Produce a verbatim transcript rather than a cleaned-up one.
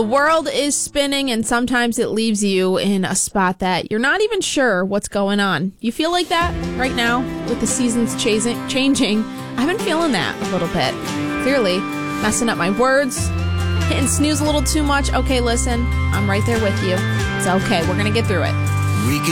The world is spinning, and sometimes it leaves you in a spot that you're not even sure what's going on. You feel like that right now with the seasons chasing, changing? I've been feeling that a little bit. Clearly, messing up my words, hitting snooze a little too much. Okay, listen, I'm right there with you. It's okay. We're going to get through it. We could